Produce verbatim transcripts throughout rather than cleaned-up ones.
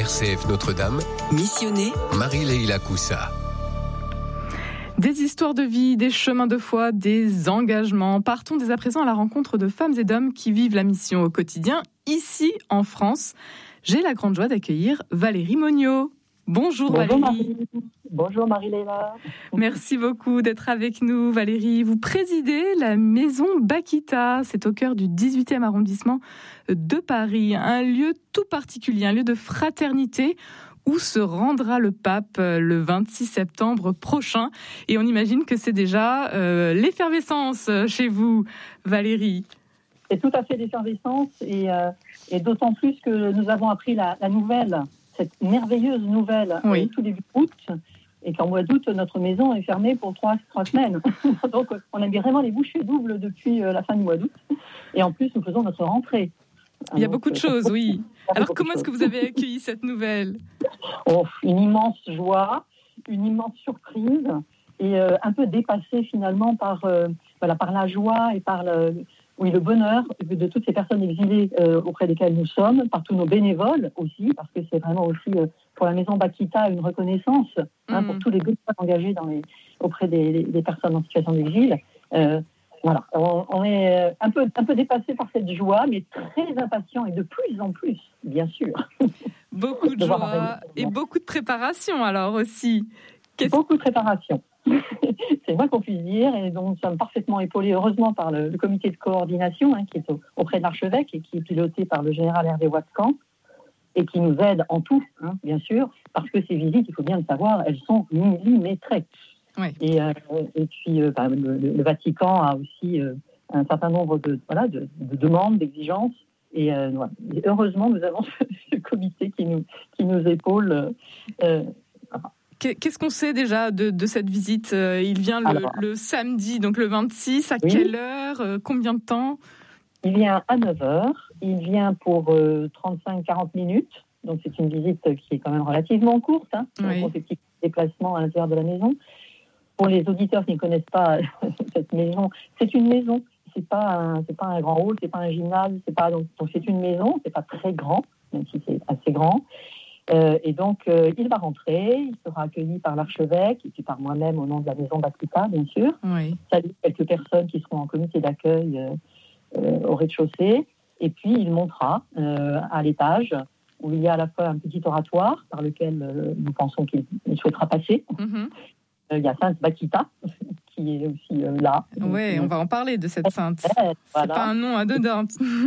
R C F Notre-Dame. Missionné Marie-Leila Coussa. Des histoires de vie, des chemins de foi, des engagements. Partons dès à présent à la rencontre de femmes et d'hommes qui vivent la mission au quotidien, ici en France. J'ai la grande joie d'accueillir Valérie Monniot. Bonjour, Bonjour Valérie. Marie. Bonjour Marie-Leila. Merci beaucoup d'être avec nous, Valérie. Vous présidez la maison Bakita. C'est au cœur du dix-huitième arrondissement de Paris. Un lieu tout particulier, un lieu de fraternité où se rendra le pape le vingt-six septembre prochain. Et on imagine que c'est déjà euh, l'effervescence chez vous, Valérie. C'est tout à fait l'effervescence et, euh, et d'autant plus que nous avons appris la, la nouvelle, cette merveilleuse nouvelle, oui. euh, tout début août, et qu'en mois d'août, notre maison est fermée pour trois, trois semaines. Donc on a mis vraiment les bouchées doubles depuis euh, la fin du mois d'août. Et en plus, nous faisons notre rentrée. Il y a Donc, beaucoup de choses, oui. Alors comment est-ce que vous avez accueilli cette nouvelle ? Oh, une immense joie, une immense surprise et euh, un peu dépassée finalement par, euh, voilà, par la joie et par le, oui, le bonheur de toutes ces personnes exilées euh, auprès desquelles nous sommes, par tous nos bénévoles aussi, parce que c'est vraiment aussi euh, pour la maison Bakita une reconnaissance hein, mmh. pour tous les bénévoles engagés dans les, auprès des, des personnes en situation d'exil. Euh, Voilà, on, on est un peu, un peu dépassé par cette joie, mais très impatient et de plus en plus, bien sûr. Beaucoup de, de joie et beaucoup de préparation alors aussi. Qu'est-ce... Beaucoup de préparation, c'est moins qu'on puisse dire, et donc nous sommes parfaitement épaulés, heureusement, par le, le comité de coordination hein, qui est au, auprès de l'archevêque et qui est piloté par le général Hervé Watkan et qui nous aide en tout, hein, bien sûr, parce que ces visites, il faut bien le savoir, elles sont millimétrées. Oui. Et, euh, et puis, euh, bah, le, le Vatican a aussi euh, un certain nombre de, voilà, de, de demandes, d'exigences. Et, euh, voilà. et heureusement, nous avons ce, ce comité qui nous, qui nous épaule. Euh, Qu'est-ce qu'on sait déjà de, de cette visite ? Il vient le, Alors, le samedi, donc le vingt-six. À oui. quelle heure ? Combien de temps ? Il vient à neuf heures. Il vient pour euh, trente-cinq à quarante minutes. Donc, c'est une visite qui est quand même relativement courte. Hein, oui. Pour ces petits déplacements à l'intérieur de la maison. Pour les auditeurs qui ne connaissent pas cette maison, c'est une maison. C'est pas un, c'est pas un grand hall, c'est pas un gymnase, c'est pas donc, donc c'est une maison. C'est pas très grand, même si c'est assez grand. Euh, et donc euh, il va rentrer, il sera accueilli par l'archevêque et puis par moi-même au nom de la maison Bakita, bien sûr. Oui. Salut quelques personnes qui seront en comité d'accueil euh, euh, au rez-de-chaussée. Et puis il montera euh, à l'étage où il y a à la fois un petit oratoire par lequel euh, nous pensons qu'il, il souhaitera passer. Mm-hmm. Il y a Sainte Bakita qui est aussi euh, là. Oui, on va en parler de cette sainte. Voilà. C'est pas un nom anodin.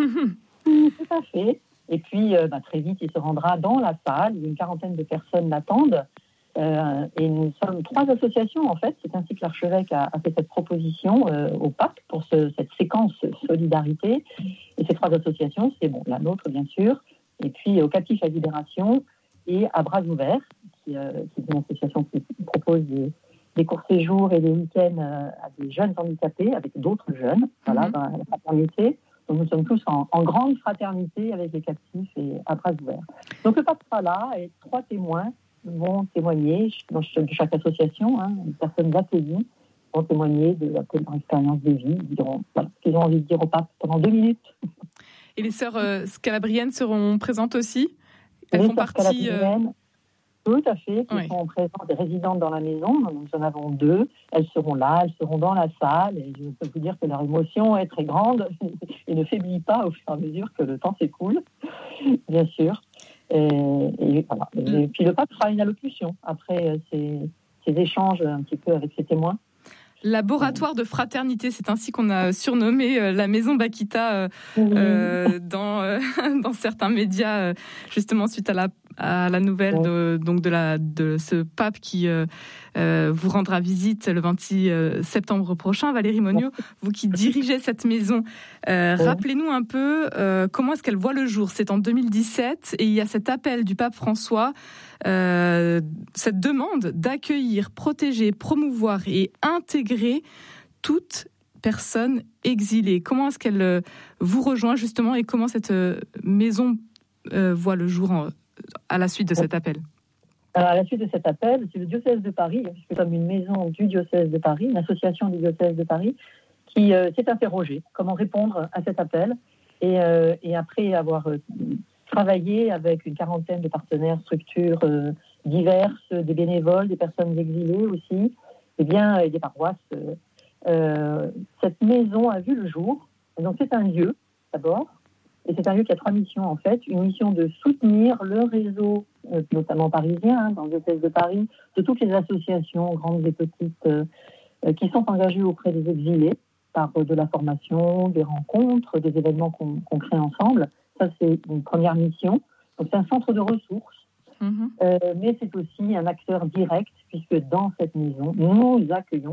Tout à fait. Et puis, euh, bah, très vite, il se rendra dans la salle. Une quarantaine de personnes l'attendent. Euh, et nous sommes trois associations, en fait. C'est ainsi que l'archevêque a, a fait cette proposition euh, au pape pour ce, cette séquence solidarité. Et ces trois associations, c'est bon, la nôtre, bien sûr. Et puis, au Captif à Libération et à Bras Ouverts, qui, euh, qui est une association qui propose des des courts séjours et des week-ends à des jeunes handicapés, avec d'autres jeunes, voilà, mm-hmm. dans la fraternité. Donc nous sommes tous en, en grande fraternité avec les captifs et à bras ouverts. Donc le pape sera là et trois témoins vont témoigner dans chaque association, hein, les personnes accueillies vont témoigner de, de leur expérience de vie, ils diront voilà, ce qu'ils ont envie de dire au pape pendant deux minutes. Et les sœurs euh, scalabriennes seront présentes aussi ? Elles les font partie... Tout à fait, qui oui. sont présentes et résidentes dans la maison. Nous en avons deux. Elles seront là, elles seront dans la salle. Et je peux vous dire que leur émotion est très grande et ne faiblit pas au fur et à mesure que le temps s'écoule, bien sûr. Et, et, voilà. et puis le pape fera une allocution après ces, ces échanges un petit peu avec ses témoins. Laboratoire de fraternité, c'est ainsi qu'on a surnommé la maison Bakita euh, oui. euh, dans, euh, dans certains médias, euh, justement suite à la, à la nouvelle oui. de, donc de, la, de ce pape qui euh, euh, vous rendra visite le vingt-six septembre prochain. Valérie Monniot, vous qui dirigez cette maison, euh, oui. rappelez-nous un peu euh, comment est-ce qu'elle voit le jour. C'est en deux mille dix-sept et il y a cet appel du pape François, euh, cette demande d'accueillir, protéger, promouvoir et intégrer toute personne exilée. Comment est-ce qu'elle vous rejoint justement et comment cette maison euh, voit le jour en, à la suite de cet appel ? Alors, à la suite de cet appel, c'est le diocèse de Paris, puisque comme une maison du diocèse de Paris, une association du diocèse de Paris, qui euh, s'est interrogée comment répondre à cet appel. Et, euh, et après avoir euh, travailler avec une quarantaine de partenaires, structures euh, diverses, des bénévoles, des personnes exilées aussi, et bien et des paroisses. Euh, euh, cette maison a vu le jour. Et donc c'est un lieu d'abord, et c'est un lieu qui a trois missions en fait. Une mission de soutenir le réseau, euh, notamment parisien, hein, dans le diocèse de Paris, de toutes les associations, grandes et petites, euh, euh, qui sont engagées auprès des exilés par euh, de la formation, des rencontres, des événements qu'on, qu'on crée ensemble. Ça c'est une première mission. Donc c'est un centre de ressources. Mmh. Euh, mais c'est aussi un acteur direct, puisque dans cette maison, nous accueillons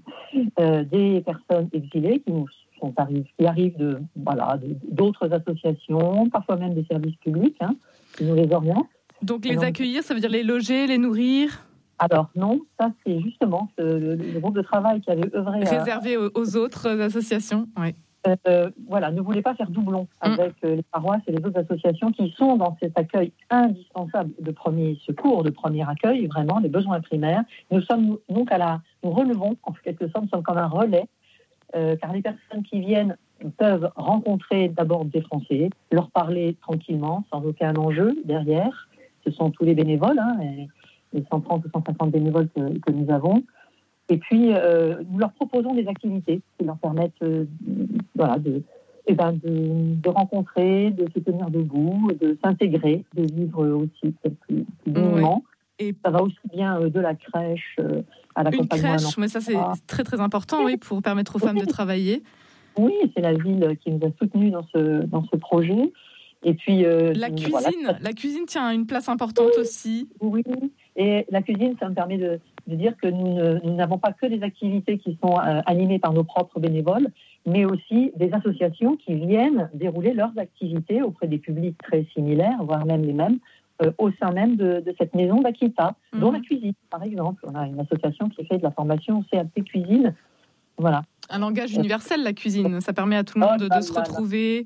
euh, des personnes exilées qui nous sont arrivées, qui arrivent de, voilà, de, d'autres associations, parfois même des services publics, hein, qui nous les orientent. Donc les donc, accueillir, ça veut dire les loger, les nourrir? Alors non, ça c'est justement ce, le, le groupe de travail qui avait œuvré réservé à, aux, aux autres associations, oui. Euh, voilà, ne voulait pas faire doublon avec mmh. euh, les paroisses et les autres associations qui sont dans cet accueil indispensable de premier secours, de premier accueil, vraiment, les besoins primaires. Nous sommes donc à la, nous relevons, en quelque sorte, nous sommes comme un relais, euh, car les personnes qui viennent peuvent rencontrer d'abord des Français, leur parler tranquillement, sans aucun enjeu derrière. Ce sont tous les bénévoles, hein, les, les cent trente ou cent cinquante bénévoles que, que nous avons. Et puis, euh, nous leur proposons des activités qui leur permettent euh, voilà, de, eh ben de, de rencontrer, de se tenir debout, de s'intégrer, de vivre aussi peut-être plus, plus dignement. Oui. Et ça va aussi bien euh, de la crèche euh, à l'accompagnement. Une crèche, mais ça c'est très très important, oui, pour permettre aux femmes de travailler. Oui, c'est la ville qui nous a soutenus dans ce, dans ce projet. Et puis, euh, la cuisine, voilà. La cuisine tient une place importante oui, aussi. Oui, et la cuisine, ça me permet de, de dire que nous, ne, nous n'avons pas que des activités qui sont euh, animées par nos propres bénévoles, mais aussi des associations qui viennent dérouler leurs activités auprès des publics très similaires, voire même les mêmes, euh, au sein même de, de cette maison d'Akita, mmh. dont la cuisine, par exemple. On a une association qui fait de la formation C A P cuisine. Voilà. Un langage universel, la cuisine. Ça permet à tout le monde de, de se retrouver.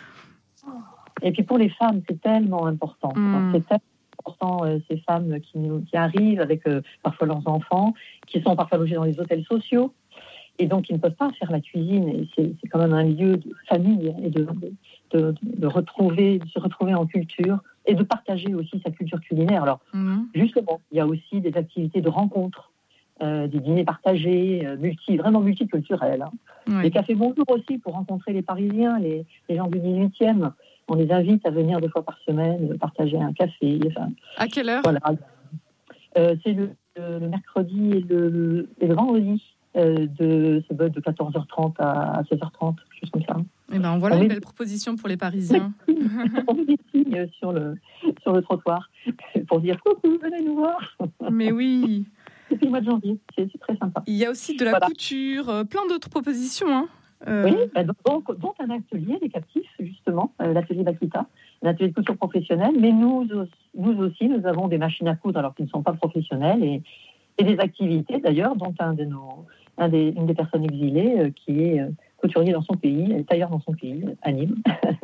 Et puis pour les femmes, c'est tellement important. Mmh. C'est tellement important, euh, ces femmes qui, nous, qui arrivent avec euh, parfois leurs enfants, qui sont parfois logés dans les hôtels sociaux, et donc ils ne peuvent pas faire la cuisine. Et c'est, c'est quand même un lieu de famille et de, de, de, retrouver, de se retrouver en culture et de partager aussi sa culture culinaire. Alors mmh. justement, il y a aussi des activités de rencontres, euh, des dîners partagés, euh, multi, vraiment multiculturels. Hein. Oui. Les cafés bonjour aussi pour rencontrer les Parisiens, les, les gens du dix-huitième. On les invite à venir deux fois par semaine partager un café. Enfin, à quelle heure? Voilà. Euh, c'est le, le, le mercredi et le, et le vendredi euh, de, de quatorze heures trente à seize heures trente, quelque chose comme ça. Eh ben, voilà on une met... belle proposition pour les Parisiens. On met des signes sur le, sur le trottoir pour dire coucou, venez nous voir. Mais oui. Depuis le mois de janvier, c'est, c'est très sympa. Il y a aussi de la voilà. couture, euh, plein d'autres propositions. Hein. Euh... Oui, bah donc, donc un atelier des captifs, justement, euh, l'atelier d'Akita, un atelier de couture professionnelle, mais nous, nous aussi, nous avons des machines à coudre alors qu'ils ne sont pas professionnels et, et des activités d'ailleurs, dont un de nos, un des, une des personnes exilées euh, qui est euh, couturier dans son pays, tailleur dans son pays, à Nîmes.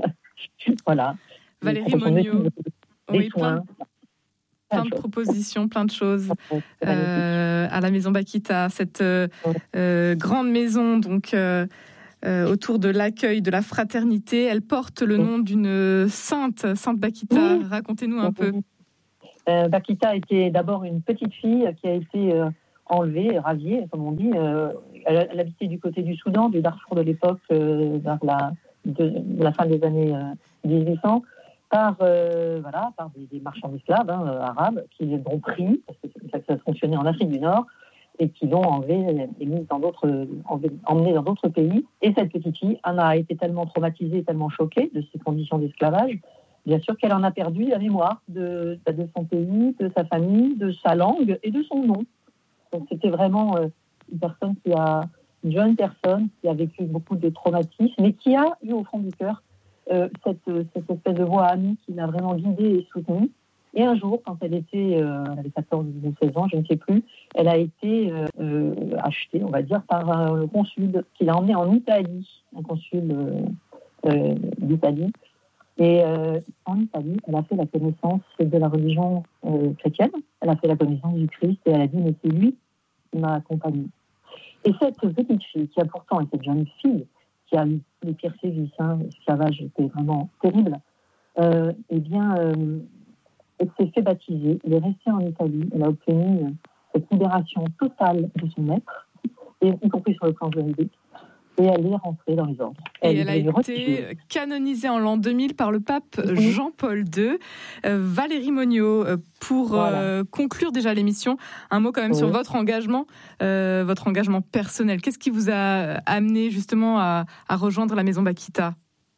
Voilà. Valérie Monniot, oui, plein, plein de propositions, plein de choses euh, à la maison Bakita, cette euh, euh, grande maison donc. Euh, Euh, autour de l'accueil, de la fraternité. Elle porte le nom d'une sainte, Sainte Bakita. Oui. Racontez-nous un peu. Euh, Bakita était d'abord une petite fille qui a été euh, enlevée, radiée, comme on dit. Euh, elle, elle habitait du côté du Soudan, du Darfour de l'époque, euh, vers la, de, de la fin des années euh, dix-huit cents, par, euh, voilà, par des, des marchands d'esclaves hein, euh, arabes qui les ont pris, parce que c'est ça que ça fonctionnait en Afrique du Nord, et qui l'ont enlevé et mis dans d'autres, emmené dans d'autres pays. Et cette petite fille en a été tellement traumatisée, tellement choquée de ces conditions d'esclavage, bien sûr qu'elle en a perdu la mémoire de, de son pays, de sa famille, de sa langue et de son nom. Donc c'était vraiment une personne qui a, une jeune personne qui a vécu beaucoup de traumatismes, mais qui a eu au fond du cœur euh, cette, cette espèce de voix amie qui l'a vraiment guidée et soutenue. Et un jour, quand elle était, euh, elle avait quatorze ou seize ans, je ne sais plus, elle a été euh, euh, achetée, on va dire, par un, le consul qui l'a emmenée en Italie, un consul euh, euh, d'Italie. Et euh, en Italie, elle a fait la connaissance de la religion euh, chrétienne, elle a fait la connaissance du Christ et elle a dit, mais c'est lui qui m'a accompagnée. Et cette petite fille, qui a pourtant, et cette jeune fille, qui a eu les pires sévices, hein, l'esclavage était vraiment terrible, euh, eh bien, euh, elle s'est fait baptiser. Elle est restée en Italie. Elle a obtenu cette libération totale de son maître, et, y compris sur le plan juridique. Et elle est rentrée dans les ordres. Elle et elle elle a été religieuse. Canonisée en l'an deux mille par le pape oui. Jean-Paul deux. Euh, Valérie Monniot, euh, pour voilà. euh, conclure déjà l'émission, un mot quand même oui. sur votre engagement, euh, votre engagement personnel. Qu'est-ce qui vous a amené justement à, à rejoindre la Maison Bakita ?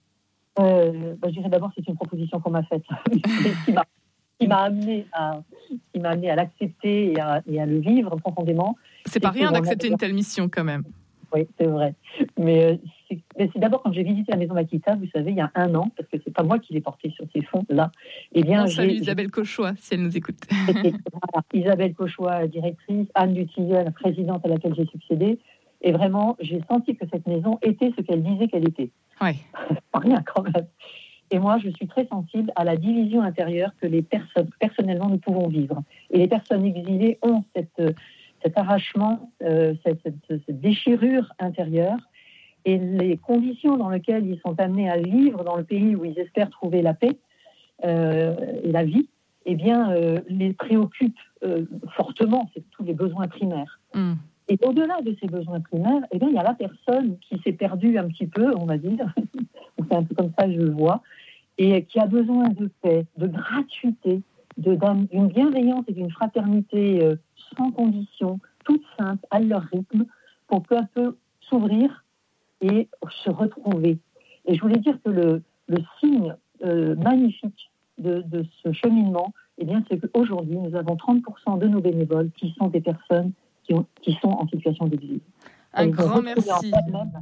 euh, bah, Je dirais d'abord c'est une proposition qu'on m'a faite, qui m'a, qui m'a amené à, qui m'a amené à l'accepter et à, et à le vivre profondément. C'est, c'est pas rien d'accepter une telle mission quand même. Oui, c'est vrai. Mais, euh, c'est, mais c'est d'abord quand j'ai visité la Maison Bakita, vous savez, il y a un an, parce que c'est pas moi qui l'ai porté sur ces fonds-là. Eh bien, On salue Isabelle Cauchois, si elle nous écoute. Voilà, Isabelle Cauchois, directrice, Anne Dutilleul, la présidente à laquelle j'ai succédé. Et vraiment, j'ai senti que cette maison était ce qu'elle disait qu'elle était. Oui. Pas rien quand même. Et moi, je suis très sensible à la division intérieure que les personnes, personnellement, nous pouvons vivre. Et les personnes exilées ont cette... cet arrachement, euh, cette, cette, cette déchirure intérieure et les conditions dans lesquelles ils sont amenés à vivre dans le pays où ils espèrent trouver la paix euh, et la vie, eh bien, euh, les préoccupent euh, fortement, c'est tous les besoins primaires. Mm. Et au-delà de ces besoins primaires, eh bien, il y a la personne qui s'est perdue un petit peu, on va dire, c'est un peu comme ça que je le vois, et qui a besoin de paix, de gratuité, de, d'une bienveillance et d'une fraternité euh, sans condition, toutes simples, à leur rythme, pour peu à peu s'ouvrir et se retrouver. Et je voulais dire que le, le signe euh, magnifique de, de ce cheminement, eh bien, c'est qu'aujourd'hui, nous avons trente pour cent de nos bénévoles qui sont des personnes qui, ont, qui sont en situation d'exil. Un grand merci.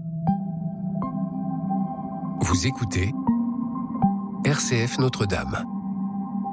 Vous écoutez R C F Notre-Dame.